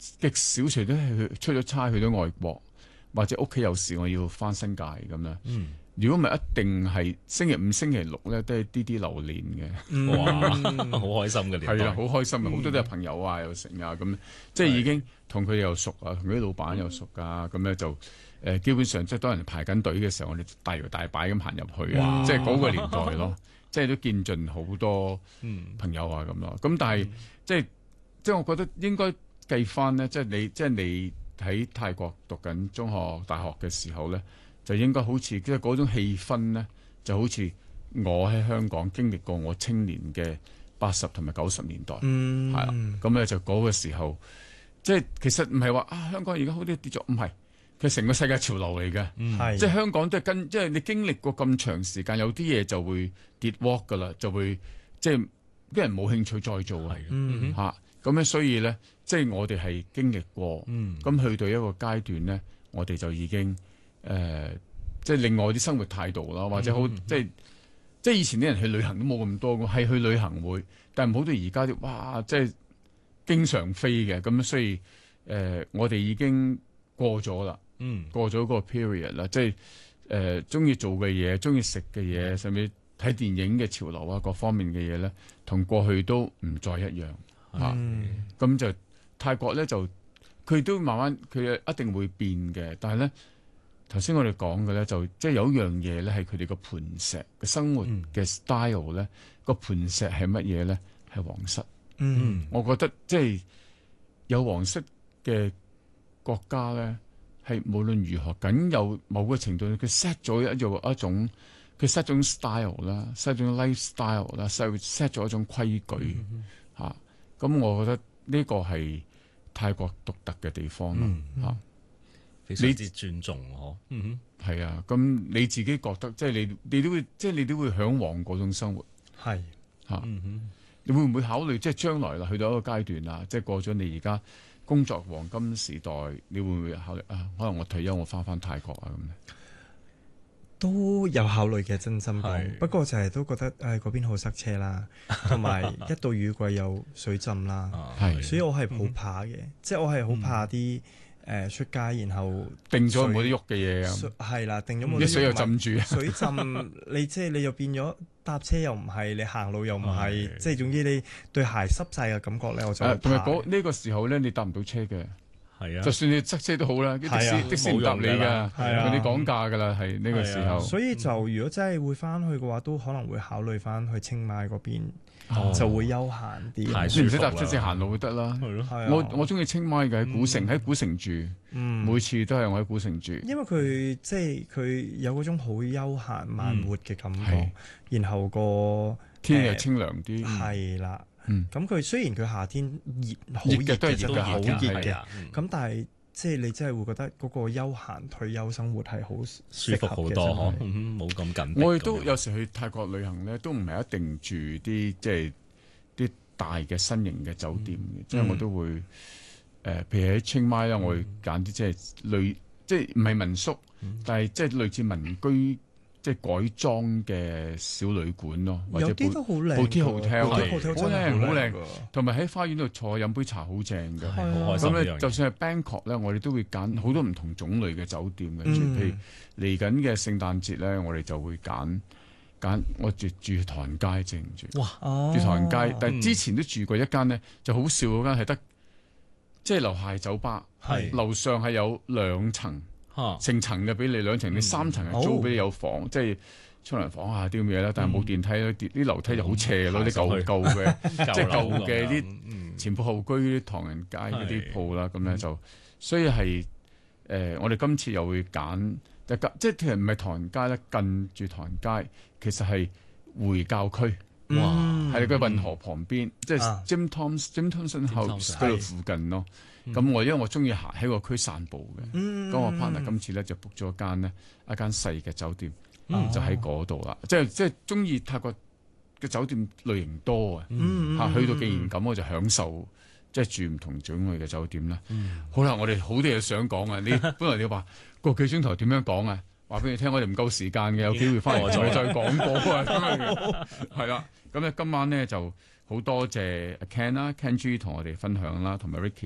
極少除咗係出咗差去咗外國，或者屋企有事我要翻新界咁樣。如果唔係一定係星期五、星期六咧，都係啲流連嘅。 哇，好開心嘅年代。 係啦，好開心嘅，好多都係朋友啊，又成啊咁，即係已經同佢哋又熟啊，同佢啲老闆又熟啊，咁咧就基本上即係當人排緊隊嘅時候，我哋大搖大擺咁行入去，即係嗰個年代咯，即係都見盡好多朋友啊咁咯。咁但係即係我覺得應該計翻咧，即係你喺泰國讀緊中學、大學嘅時候咧。就應該好似即係嗰種氣氛咧，就好似我喺香港經歷過我青年嘅80同埋90年代，係啦。咁咧就嗰個時候，即係其實唔係話香港而家好啲跌咗，唔係，佢成個世界潮流嚟嘅。即係香港都係即係你經歷過咁長時間，有啲嘢就會跌 walk 噶啦，就會即係啲人冇興趣再做啊。咁咧，所以咧，即係我哋係經歷過，咁去到一個階段咧，我哋就已經。即係另外啲生活態度啦，或者好即係以前啲人去旅行都冇咁多，係去旅行會，但係唔好到而家啲哇，即係經常飛嘅咁，所以我哋已經過咗啦，過咗嗰個 period 啦，即係中意做嘅嘢，中意食嘅嘢，甚至睇電影嘅潮流啊，各方面嘅嘢咧，同過去都唔再一樣嚇。咁就泰國咧就佢都慢慢佢一定會變嘅，但係咧。頭先我哋講嘅咧，就即係有一樣嘢咧，係佢哋個盤石嘅生活嘅 style 咧，個盤石係乜嘢咧？係皇室。我覺得即係有皇室嘅國家咧，係無論如何，僅有某個程度，佢 set 咗一種佢 set 種 style 啦，set 種 lifestyle 啦，set 咗一種規矩嚇。咁我覺得呢個係泰國獨特嘅地方咯嚇。 非常之尊重係啊，咁你自己覺得即係你都會即係你都會嚮往嗰種生活係嚇。你會唔會考慮即係將來啦，去到一個階段啦，即係過咗你而家工作黃金時代，你會唔會考慮可能我退休我翻泰國啊咁咧？ 都有考慮嘅，真心講。不過就係都覺得嗰邊好塞車啦，同埋一到雨季有水浸啦，所以我係好怕嘅，即係我係好怕啲。出街然後定咗冇得喐嘅嘢啊， 係啦，定咗冇得喐， 啲水又浸住， 水浸你即係你又變咗搭車又唔係，你行路又唔係，即係總之你對鞋濕晒嘅感覺咧，我就同埋呢個時候咧，你搭唔到車嘅， 係啊， 就算你塞車都好啦，的士唔搭你㗎，同你講價㗎啦，係呢個時候。 所以就如果真係會翻去嘅話，都可能會考慮翻去清邁嗰邊。就會休閒啲， 你唔使搭出去行路就得啦。我中意清邁嘅，喺古城住，每次都係我喺古城住。 因為佢即係佢有嗰種好休閒慢活嘅感覺，然後個天又清涼啲。 係啦，咁佢雖然佢夏天好熱嘅，都好熱嘅，咁但係。即係你真係會覺得嗰個休閒退休生活係好舒服好多，冇咁緊。 我哋都有時去泰國旅行咧，都唔係一定住啲即係啲大嘅新型嘅酒店嘅，即係我都會譬如喺清邁啦，我會揀啲即係唔係民宿，但係即係類似民居。即係改裝嘅小旅館咯，或者啲都好靚 ，hotel 好靚， 㗎， 同埋喺花園度坐飲杯茶好正㗎。 好開心。 咁咧，就算係 Bangkok 咧，我哋都會揀好多唔同種類嘅酒店嘅。譬如嚟緊嘅聖誕節咧，我哋就會揀我住唐人街正住。 哇！ 住唐人街，但係之前都住過一間咧，就好笑嗰間係得即係樓下係酒吧，樓上係有2層。成層嘅俾你2層，你3層係租俾你有房，即係沖涼房啊啲咁嘢啦。但係冇電梯，啲樓梯就好斜咯，啲舊嘅，即係舊嘅啲前鋪後居啲唐人街嗰啲鋪啦。咁咧就，所以係我哋今次又會揀，即係其實唔係唐人街咧，近住唐人街，其實係回教區，係個運河旁邊，即係 Jim Thompson House 嗰度附近咯。咁因為我中意行喺個區散步嘅，咁我 partner 今次咧就 book 咗一間細嘅酒店，就喺嗰度啦。即係中意泰國嘅酒店類型多啊，去到既然咁，我就享受即係住唔同種類嘅酒店啦。好啦，我哋好多嘢想講啊！你本來你話個幾鐘頭點樣講啊？話俾你聽，我哋唔夠時間嘅，有機會翻嚟再講過啊！係啦，咁咧今晚咧就好多謝 Ken 啦 ，Ken G 同我哋分享啦，同埋 Ricky。